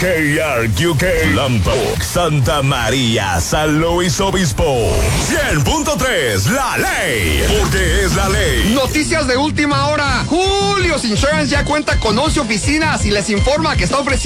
KRQK, Lompoc, Santa María, San Luis Obispo. 100.3, La Ley, porque es la ley. Noticias de última hora. Julio's Insurance ya cuenta con 11 oficinas y les informa que está ofreciendo